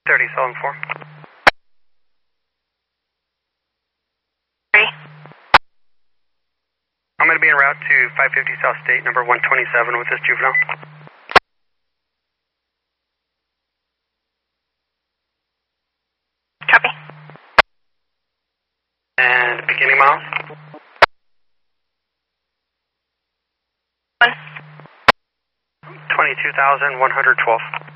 30, Sullivan 4. 3. I'm going to be en route to 550 South State, number 127 with this juvenile. Copy. And beginning miles? 1. 22,112.